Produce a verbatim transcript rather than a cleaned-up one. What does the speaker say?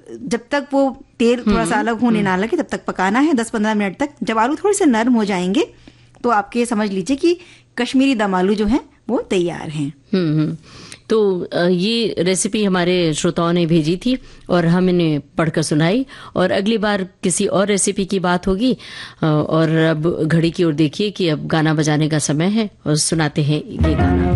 जब तक वो तेल थोड़ा सा अलग होने ना लगे तब तक पकाना है, दस पंद्रह मिनट तक। जब आलू थोड़े से नरम हो जाएंगे तो आपके समझ लीजिए कि कश्मीरी दम आलू जो हैं वो तैयार हैं। हम्म हम्म तो ये रेसिपी हमारे श्रोताओं ने भेजी थी और हम इन्हें पढ़कर सुनाई, और अगली बार किसी और रेसिपी की बात होगी। और अब घड़ी की ओर देखिए कि अब गाना बजाने का समय है और सुनाते हैं ये गाना।